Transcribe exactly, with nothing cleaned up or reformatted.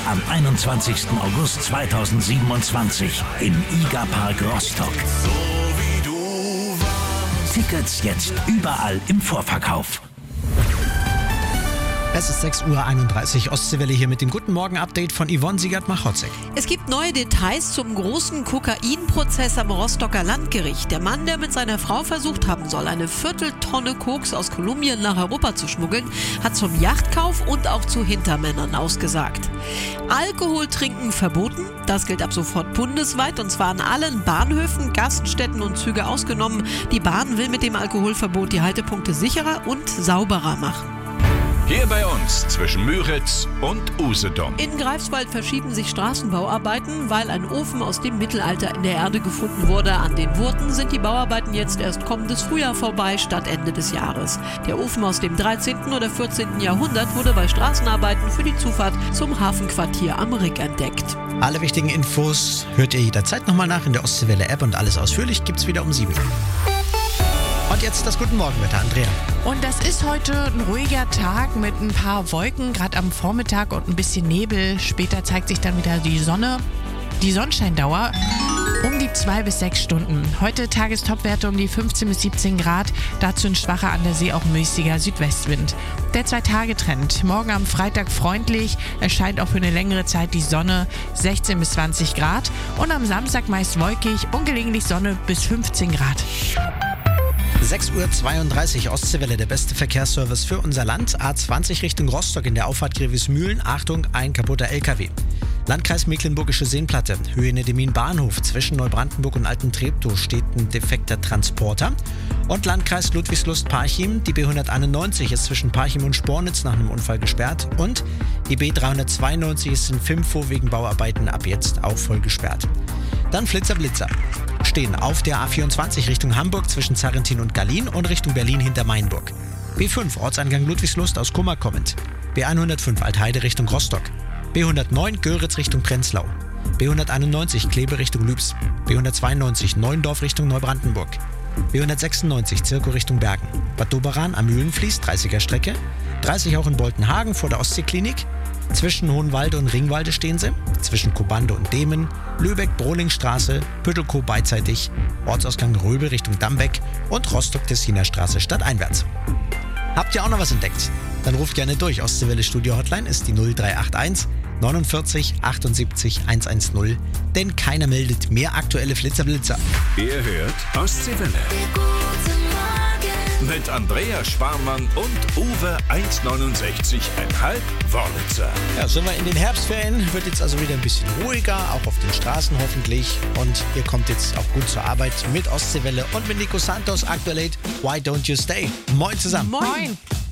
am einundzwanzigsten August zweitausendsiebenundzwanzig im IGA-Park Rostock. Tickets jetzt überall im Vorverkauf. Es ist sechs Uhr einunddreißig, Ostseewelle hier mit dem Guten Morgen-Update von Yvonne Siegert-Machotzek. Es gibt neue Details zum großen Kokainprozess am Rostocker Landgericht. Der Mann, der mit seiner Frau versucht haben soll, eine Vierteltonne Koks aus Kolumbien nach Europa zu schmuggeln, hat zum Yachtkauf und auch zu Hintermännern ausgesagt. Alkohol trinken verboten. Das gilt ab sofort bundesweit und zwar an allen Bahnhöfen, Gaststätten und Züge ausgenommen. Die Bahn will mit dem Alkoholverbot die Haltepunkte sicherer und sauberer machen. Hier bei uns zwischen Müritz und Usedom. In Greifswald verschieben sich Straßenbauarbeiten, weil ein Ofen aus dem Mittelalter in der Erde gefunden wurde. An den Wurten sind die Bauarbeiten jetzt erst kommendes Frühjahr vorbei, statt Ende des Jahres. Der Ofen aus dem dreizehnten oder vierzehnten Jahrhundert wurde bei Straßenarbeiten für die Zufahrt zum Hafenquartier am Rick entdeckt. Alle wichtigen Infos hört ihr jederzeit nochmal nach in der Ostseewelle-App und alles ausführlich gibt's wieder um sieben. Und jetzt das Guten Morgenwetter, Andrea. Und das ist heute ein ruhiger Tag mit ein paar Wolken, gerade am Vormittag und ein bisschen Nebel. Später zeigt sich dann wieder die Sonne. Die Sonnenscheindauer um die zwei bis sechs Stunden. Heute Tagestopwerte um die fünfzehn bis siebzehn Grad. Dazu ein schwacher, an der See auch mäßiger Südwestwind. Der Zwei-Tage-Trend. Morgen am Freitag freundlich. Es scheint auch für eine längere Zeit die Sonne, sechzehn bis zwanzig Grad. Und am Samstag meist wolkig und gelegentlich Sonne bis fünfzehn Grad. sechs Uhr zweiunddreißig, Ostseewelle, der beste Verkehrsservice für unser Land. A zwanzig Richtung Rostock in der Auffahrt Grevesmühlen. Achtung, ein kaputter L K W. Landkreis Mecklenburgische Seenplatte, Höhe Nedemin Bahnhof. Zwischen Neubrandenburg und Alten-Treptow steht ein defekter Transporter. Und Landkreis Ludwigslust-Parchim, die B hunderteinundneunzig ist zwischen Parchim und Spornitz nach einem Unfall gesperrt. Und die B dreihundertzweiundneunzig ist in Filmfo wegen Bauarbeiten ab jetzt auch voll gesperrt. Dann Flitzer Blitzer. Stehen auf der A vierundzwanzig Richtung Hamburg zwischen Zarrentin und Gallien und Richtung Berlin hinter Mainburg. B fünf Ortseingang Ludwigslust aus Kummer kommend. B hundertfünf Altheide Richtung Rostock. B hundertneun Göritz Richtung Prenzlau. B hunderteinundneunzig Kleve Richtung Lübs. B hundertzweiundneunzig Neuendorf Richtung Neubrandenburg. B hundertsechsundneunzig Zirkow Richtung Bergen. Bad Doberan am Mühlenfließ, dreißiger Strecke. dreißig auch in Boltenhagen vor der Ostseeklinik. Zwischen Hohenwalde und Ringwalde stehen sie. Zwischen Kobande und Demen. Lübeck-Brohlingstraße, Püttelkow beidseitig. Ortsausgang Röbel Richtung Dambeck und Rostock-Tessiner Straße stadteinwärts. Habt ihr auch noch was entdeckt? Dann ruft gerne durch. Ostseewelle Studio Hotline ist die null drei acht eins neunundvierzig achtundsiebzig hundertzehn. Denn keiner meldet mehr aktuelle Flitzerblitzer. Ihr hört Ostseewelle. Mit Andrea Sparmann und Uwe eins neunundsechzig Komma fünf Wörlitzer. Ja, sind wir in den Herbstferien, wird jetzt also wieder ein bisschen ruhiger, auch auf den Straßen hoffentlich. Und ihr kommt jetzt auch gut zur Arbeit mit Ostseewelle und mit Nico Santos, aktuell Why Don't You Stay. Moin zusammen. Moin.